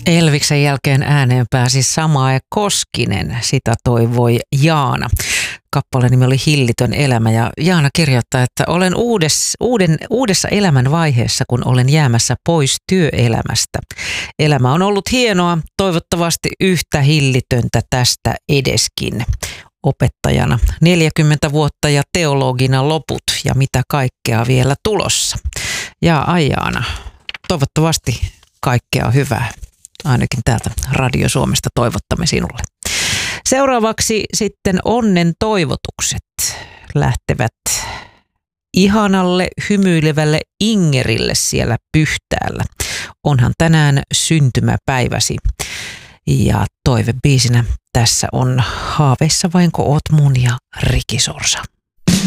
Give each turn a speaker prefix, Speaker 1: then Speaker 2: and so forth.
Speaker 1: Elviksen jälkeen ääneen pääsi Samae Koskinen, sitä toivoi Jaana. Kappaleen nimi oli Hillitön elämä ja Jaana kirjoittaa, että olen uudessa elämän vaiheessa, kun olen jäämässä pois työelämästä. Elämä on ollut hienoa, toivottavasti yhtä hillitöntä tästä edeskin. Opettajana 40 vuotta ja teologina loput ja mitä kaikkea vielä tulossa. Ja Jaana, toivottavasti kaikkea hyvää. Ainakin täältä Radio Suomesta toivottamme sinulle. Seuraavaksi sitten onnen toivotukset lähtevät ihanalle, hymyilevälle Ingerille siellä Pyhtäällä. Onhan tänään syntymäpäiväsi. Ja toivebiisinä tässä on Haaveissa vainko oot mun ja Ricky Sorsa.